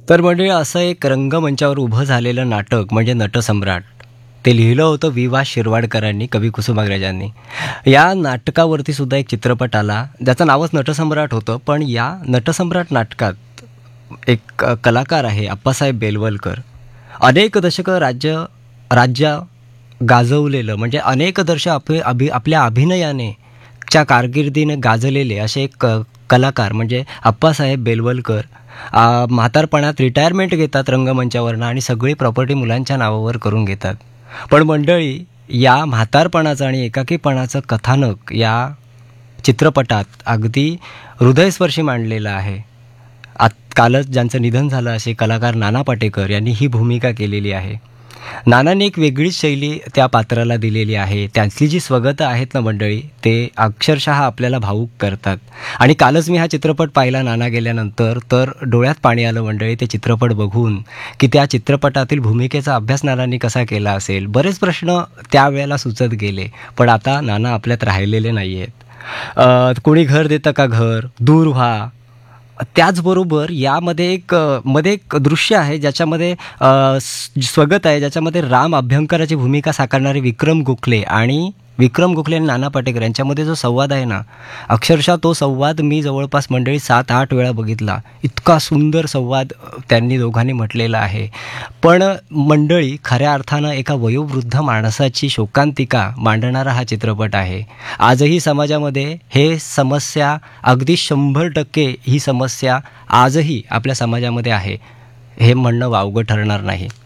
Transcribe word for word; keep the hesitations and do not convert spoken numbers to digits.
तर म्हणजे असं एक रंगमंचावर उभं झालेलं नाटक म्हणजे नटसम्राट. ते लिहिलं होतं वि वा शिरवाडकरांनी, कवी कुसुमाग्रजांनी. या नाटकावरती सुद्धा एक चित्रपट आला, ज्याचं नावच नटसम्राट होतं. पण या नटसम्राट नाटकात एक अ, कलाकार आहे अप्पासाहेब बेलवलकर. अनेक दशकं राज्य राज्य गाजवलेलं म्हणजे अनेक दर्श आपले अभि आपल्या अभिनयाने च्या कारकिर्दीने गाजलेले असे एक क कलाकार म्हणजे अप्पासाहेब बेलवलकर आ, म्हातारपणात रिटायरमेंट घेतात रंगमंचावरनं आणि सगळी प्रॉपर्टी मुलांच्या नावावर करून घेतात. पण मंडळी, या म्हातारपणाचं आणि एकाकीपणाचं कथानक या चित्रपटात अगदी हृदयस्पर्शी मांडलेलं आहे. आत कालच ज्यांचं निधन झालं असे कलाकार नाना पाटेकर यांनी ही भूमिका केलेली आहे. नानांनी एक वेगळीच शैली त्या पात्राला दिलेली आहे. त्यांची जी स्वगतं आहेत ना मंडळी, ते अक्षरशः आपल्याला भावूक करतात. आणि कालच मी हा चित्रपट पाहिला नाना गेल्यानंतर, तर डोळ्यात पाणी आलं मंडळी ते चित्रपट बघून, की त्या चित्रपटातील भूमिकेचा अभ्यास नानांनी कसा केला असेल. बरेच प्रश्न त्यावेळेला सुचत गेले, पण आता नाना आपल्यात राहिलेले नाही आहेत. अ, कोणी घर देतं का घर, दूर व्हा. त्याचबरोबर यामध्ये एक अ, मध्ये एक दृश्य आहे ज्याच्यामध्ये अ, स- स्वगत आहे, ज्याच्यामध्ये राम अभ्यंकराची भूमिका साकारणारे विक्रम गोखले आणि विक्रम गोखले आणि नाना पाटेकर यांच्यामध्ये जो संवाद आहे ना, अक्षरशः तो संवाद मी जवळपास मंडळी सात आठ वेळा बघितला. इतका सुंदर संवाद अ, त्यांनी दोघांनी म्हटलेला आहे. पण मंडळी, खऱ्या अर्थानं एका वयोवृद्ध माणसाची शोकांतिका मांडणारा हा चित्रपट आहे. आजही समाजामध्ये हे समस्या अगदी शंभर टक्के ही समस्या आजही आपल्या समाजामध्ये आहे, हे म्हणणं वावगं ठरणार नाही.